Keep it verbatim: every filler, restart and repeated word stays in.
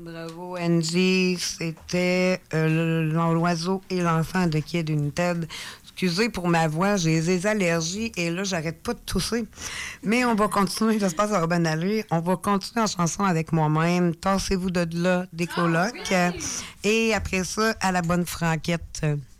Bravo, Angie. C'était euh, l'oiseau et l'enfant de Kid United. Excusez pour ma voix, j'ai des allergies et là, j'arrête pas de tousser. Mais on va continuer, j'espère que ça va bien aller. On va continuer en chanson avec moi-même. Tassez-vous de là, des colocs. Ah, oui. Et après ça, à la bonne franquette.